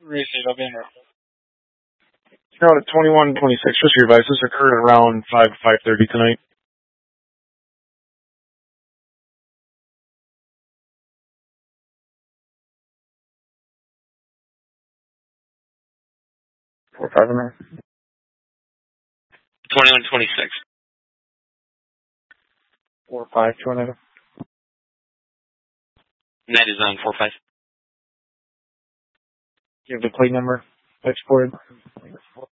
Racing, I'll be in. Out at 2126, just your advice. This occurred around 5:30 tonight. Four five in there. 2126. 45 to another. Night is on 45. Do you have the plate number exported?